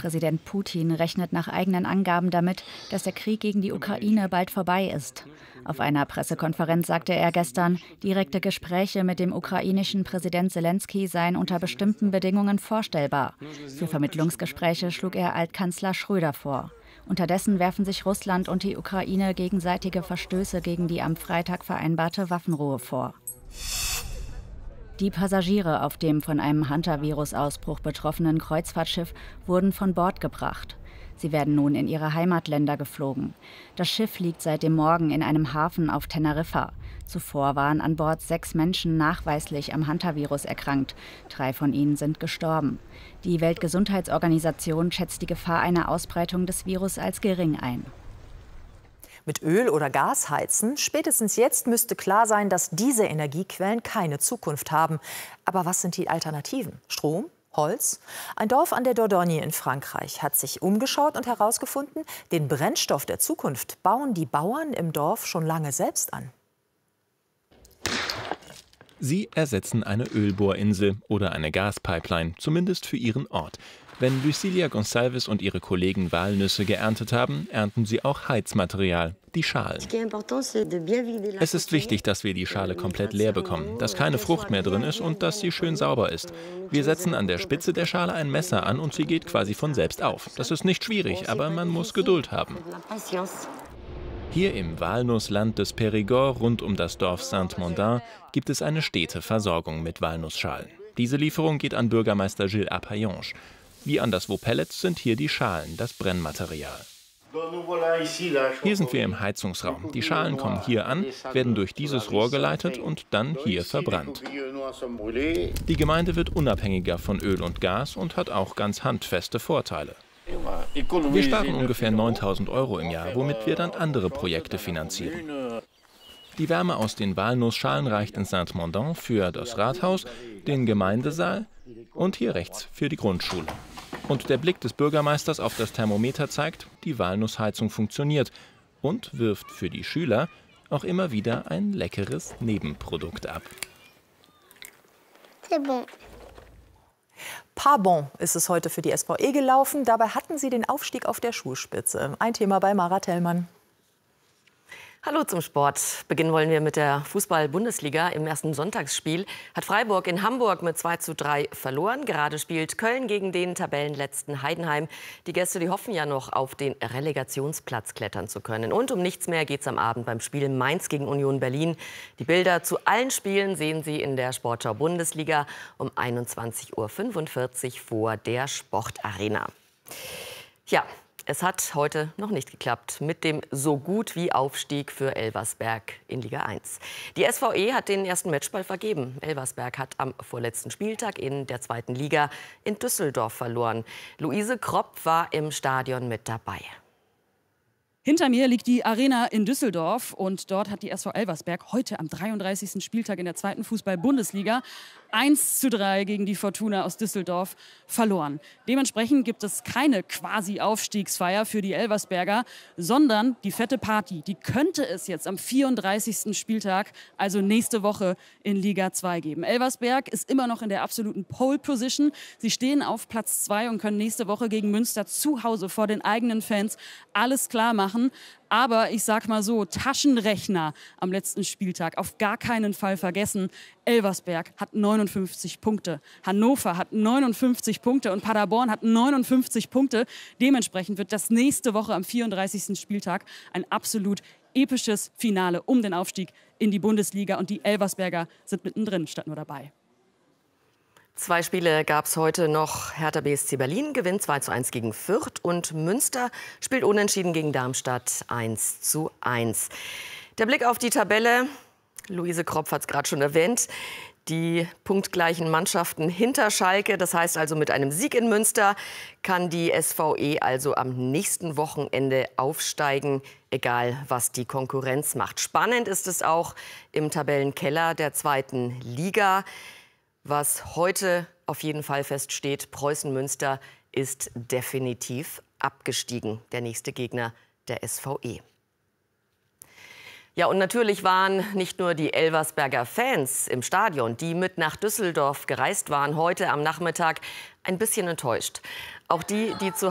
Präsident Putin rechnet nach eigenen Angaben damit, dass der Krieg gegen die Ukraine bald vorbei ist. Auf einer Pressekonferenz sagte er gestern, direkte Gespräche mit dem ukrainischen Präsident Selenskyj seien unter bestimmten Bedingungen vorstellbar. Für Vermittlungsgespräche schlug er Altkanzler Schröder vor. Unterdessen werfen sich Russland und die Ukraine gegenseitige Verstöße gegen die am Freitag vereinbarte Waffenruhe vor. Die Passagiere auf dem von einem Hunter-Virus-Ausbruch betroffenen Kreuzfahrtschiff wurden von Bord gebracht. Sie werden nun in ihre Heimatländer geflogen. Das Schiff liegt seit dem Morgen in einem Hafen auf Teneriffa. Zuvor waren an Bord 6 Menschen nachweislich am Hunter-Virus erkrankt. 3 von ihnen sind gestorben. Die Weltgesundheitsorganisation schätzt die Gefahr einer Ausbreitung des Virus als gering ein. Mit Öl oder Gas heizen? Spätestens jetzt müsste klar sein, dass diese Energiequellen keine Zukunft haben. Aber was sind die Alternativen? Strom? Holz? Ein Dorf an der Dordogne in Frankreich hat sich umgeschaut und herausgefunden, den Brennstoff der Zukunft bauen die Bauern im Dorf schon lange selbst an. Sie ersetzen eine Ölbohrinsel oder eine Gaspipeline, zumindest für ihren Ort. Wenn Lucilia Gonçalves und ihre Kollegen Walnüsse geerntet haben, ernten sie auch Heizmaterial, die Schalen. Es ist wichtig, dass wir die Schale komplett leer bekommen, dass keine Frucht mehr drin ist und dass sie schön sauber ist. Wir setzen an der Spitze der Schale ein Messer an und sie geht quasi von selbst auf. Das ist nicht schwierig, aber man muss Geduld haben. Hier im Walnussland des Périgord rund um das Dorf Saint-Mandin gibt es eine stete Versorgung mit Walnussschalen. Diese Lieferung geht an Bürgermeister Gilles Apayonge. Wie anderswo Pellets sind hier die Schalen, das Brennmaterial. Hier sind wir im Heizungsraum. Die Schalen kommen hier an, werden durch dieses Rohr geleitet und dann hier verbrannt. Die Gemeinde wird unabhängiger von Öl und Gas und hat auch ganz handfeste Vorteile. Wir sparen ungefähr 9.000 € im Jahr, womit wir dann andere Projekte finanzieren. Die Wärme aus den Walnussschalen reicht in Saint-Mandin für das Rathaus, den Gemeindesaal und hier rechts für die Grundschule. Und der Blick des Bürgermeisters auf das Thermometer zeigt, die Walnussheizung funktioniert und wirft für die Schüler auch immer wieder ein leckeres Nebenprodukt ab. C'est bon. Pardon ist es heute für die SVE gelaufen. Dabei hatten sie den Aufstieg auf der Schuhspitze. Ein Thema bei Mara Tellmann. Hallo zum Sport. Beginnen wollen wir mit der Fußball-Bundesliga. Im ersten Sonntagsspiel hat Freiburg in Hamburg mit 2:3 verloren. Gerade spielt Köln gegen den Tabellenletzten Heidenheim. Die Gäste, die hoffen ja noch, auf den Relegationsplatz klettern zu können. Und um nichts mehr geht es am Abend beim Spiel Mainz gegen Union Berlin. Die Bilder zu allen Spielen sehen Sie in der Sportschau Bundesliga um 21:45 Uhr vor der Sportarena. Ja. Es hat heute noch nicht geklappt mit dem so gut wie Aufstieg für Elversberg in Liga 1. Die SVE hat den ersten Matchball vergeben. Elversberg hat am vorletzten Spieltag in der 2. Liga in Düsseldorf verloren. Luise Kropp war im Stadion mit dabei. Hinter mir liegt die Arena in Düsseldorf und dort hat die SV Elversberg heute am 33. Spieltag in der 2. Fußball-Bundesliga 1:3 gegen die Fortuna aus Düsseldorf verloren. Dementsprechend gibt es keine Quasi-Aufstiegsfeier für die Elversberger, sondern die fette Party. Die könnte es jetzt am 34. Spieltag, also nächste Woche, in Liga 2 geben. Elversberg ist immer noch in der absoluten Pole-Position. Sie stehen auf Platz 2 und können nächste Woche gegen Münster zu Hause vor den eigenen Fans alles klar machen. Aber ich sag mal so, Taschenrechner am letzten Spieltag auf gar keinen Fall vergessen. Elversberg hat 59 Punkte, Hannover hat 59 Punkte und Paderborn hat 59 Punkte. Dementsprechend wird das nächste Woche am 34. Spieltag ein absolut episches Finale um den Aufstieg in die Bundesliga. Und die Elversberger sind mittendrin, statt nur dabei. 2 Spiele gab es heute noch. Hertha BSC Berlin gewinnt 2:1 gegen Fürth und Münster spielt unentschieden gegen Darmstadt 1:1. Der Blick auf die Tabelle. Luise Kropp hat es gerade schon erwähnt. Die punktgleichen Mannschaften hinter Schalke. Das heißt also, mit einem Sieg in Münster kann die SVE also am nächsten Wochenende aufsteigen, egal was die Konkurrenz macht. Spannend ist es auch im Tabellenkeller der 2. Liga. Was heute auf jeden Fall feststeht, Preußen Münster ist definitiv abgestiegen. Der nächste Gegner der SVE. Ja, und natürlich waren nicht nur die Elversberger Fans im Stadion, die mit nach Düsseldorf gereist waren, heute am Nachmittag ein bisschen enttäuscht. Auch die, die zu